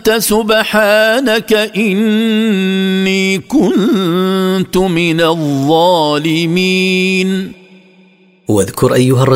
قلت سبحانك إني كنت من الظالمين. واذكر أيها